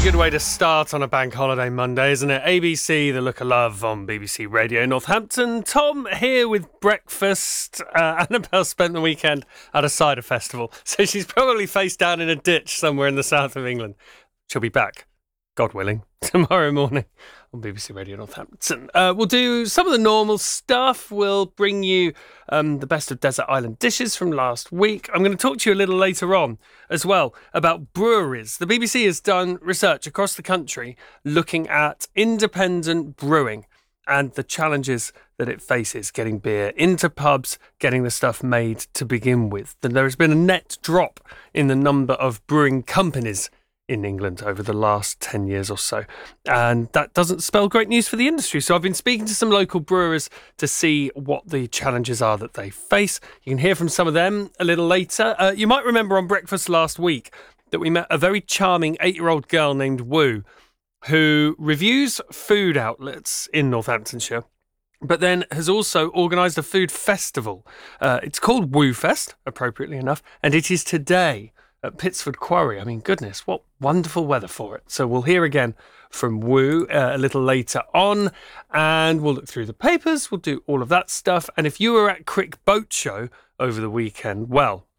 Good way to start on a bank holiday Monday, isn't it? ABC, The Look of Love on BBC Radio Northampton. Tom here with breakfast. Annabelle spent the weekend at a cider festival, so she's probably face down in a ditch somewhere in the south of England. She'll be back, God willing, tomorrow morning on BBC Radio Northampton. We'll do some of the normal stuff. We'll bring you the best of desert island dishes from last week. I'm going to talk to you a little later on as well about breweries. The BBC has done research across the country looking at independent brewing and the challenges that it faces getting beer into pubs, getting the stuff made to begin with. There has been a net drop in the number of brewing companies in England over the last 10 years or so. And that doesn't spell great news for the industry. So I've been speaking to some local brewers to see what the challenges are that they face. You can hear from some of them a little later. You might remember on Breakfast last week that we met a very charming 8-year-old girl named Wu who reviews food outlets in Northamptonshire, but then has also organised a food festival. It's called Wu Fest, appropriately enough, and it is today at Pitsford Quarry. I mean, goodness, what wonderful weather for it. So we'll hear again from Wu a little later on, and we'll look through the papers, we'll do all of that stuff. And if you were at Crick Boat Show over the weekend, well,